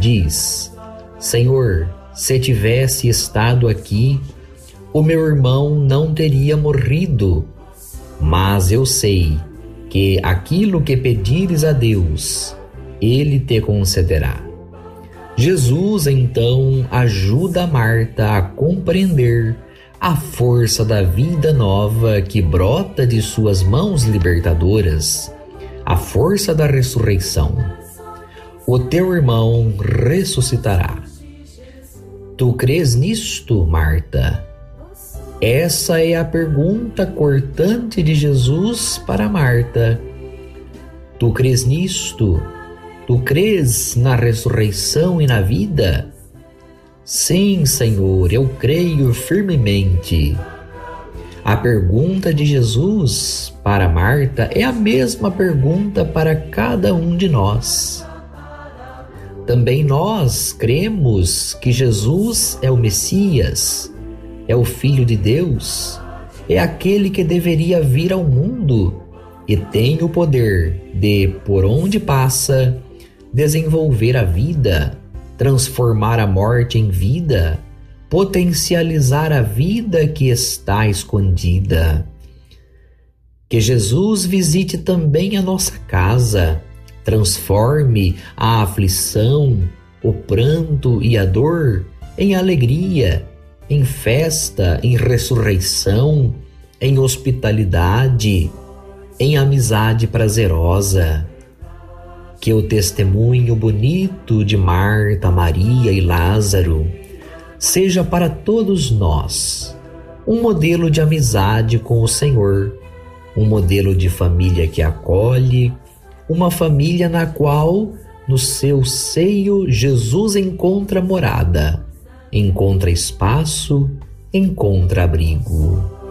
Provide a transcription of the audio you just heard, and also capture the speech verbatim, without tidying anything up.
diz: Senhor, se tivesse estado aqui, o meu irmão não teria morrido. Mas eu sei que aquilo que pedires a Deus, Ele te concederá. Jesus, então, ajuda Marta a compreender a força da vida nova que brota de suas mãos libertadoras, a força da ressurreição. O teu irmão ressuscitará. Tu crês nisto, Marta? Essa é a pergunta cortante de Jesus para Marta. Tu crês nisto? Tu crês na ressurreição e na vida? Sim, Senhor, eu creio firmemente. A pergunta de Jesus para Marta é a mesma pergunta para cada um de nós. Também nós cremos que Jesus é o Messias, é o Filho de Deus, é aquele que deveria vir ao mundo e tem o poder de, por onde passa, desenvolver a vida, transformar a morte em vida, potencializar a vida que está escondida. Que Jesus visite também a nossa casa, transforme a aflição, o pranto e a dor em alegria, em festa, em ressurreição, em hospitalidade, em amizade prazerosa. Que o testemunho bonito de Marta, Maria e Lázaro seja para todos nós um modelo de amizade com o Senhor, um modelo de família que acolhe, uma família na qual, no seu seio, Jesus encontra morada, encontra espaço, encontra abrigo.